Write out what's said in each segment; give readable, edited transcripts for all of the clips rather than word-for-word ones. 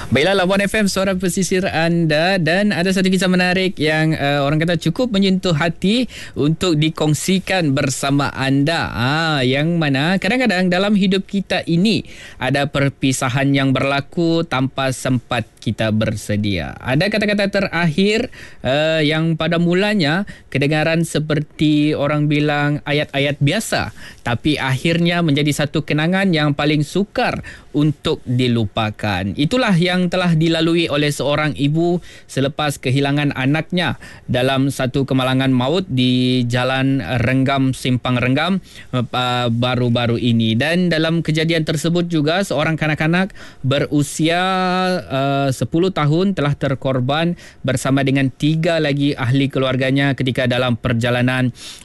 Baiklah, Labuan FM, suara pesisir anda, dan ada satu kisah menarik yang orang kata cukup menyentuh hati untuk dikongsikan bersama anda. Yang mana kadang-kadang dalam hidup kita ini ada perpisahan yang berlaku tanpa sempat kita bersedia. Ada kata-kata terakhir yang pada mulanya kedengaran seperti orang bilang ayat-ayat biasa, tapi akhirnya menjadi satu kenangan yang paling sukar untuk dilupakan. Itulah yang telah dilalui oleh seorang ibu selepas kehilangan anaknya dalam satu kemalangan maut di Jalan Renggam, Simpang Renggam baru-baru ini. Dan dalam kejadian tersebut juga seorang kanak-kanak berusia 10 tahun telah terkorban bersama dengan 3 lagi ahli keluarganya ketika dalam perjalanan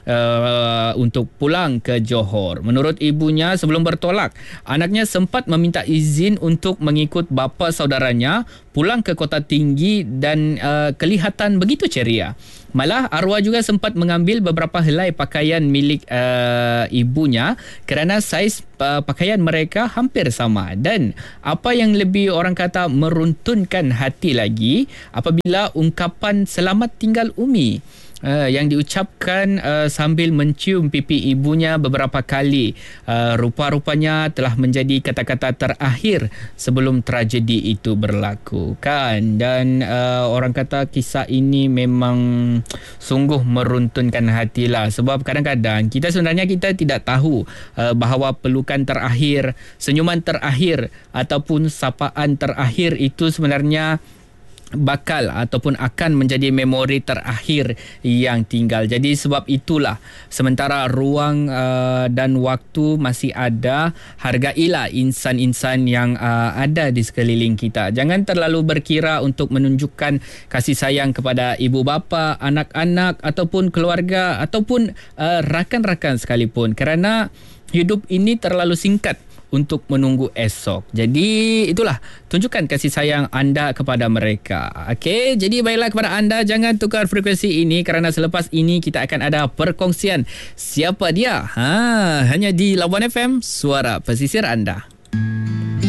untuk pulang ke Johor. Menurut ibunya, sebelum bertolak, anaknya sempat meminta izin untuk mengikut bapa saudaranya pulang ke Kota Tinggi dan kelihatan begitu ceria. Malah arwah juga sempat mengambil beberapa helai pakaian milik ibunya kerana saiz pakaian mereka hampir sama. Dan apa yang lebih orang kata meruntunkan hati lagi apabila ungkapan selamat tinggal Umi yang diucapkan sambil mencium pipi ibunya beberapa kali rupa-rupanya telah menjadi kata-kata terakhir sebelum tragedi itu berlaku, kan? Dan orang kata kisah ini memang sungguh meruntunkan hatilah, sebab kadang-kadang kita sebenarnya kita tidak tahu bahawa pelukan terakhir, senyuman terakhir ataupun sapaan terakhir itu sebenarnya bakal ataupun akan menjadi memori terakhir yang tinggal. Jadi sebab itulah, sementara ruang dan waktu masih ada, hargailah insan-insan yang ada di sekeliling kita. Jangan terlalu berkira untuk menunjukkan kasih sayang kepada ibu bapa, anak-anak ataupun keluarga ataupun rakan-rakan sekalipun, kerana hidup ini terlalu singkat untuk menunggu esok. Jadi itulah, tunjukkan kasih sayang anda kepada mereka. Okey, jadi baiklah kepada anda, jangan tukar frekuensi ini kerana selepas ini kita akan ada perkongsian siapa dia. Hanya di Labuan FM, suara pesisir anda.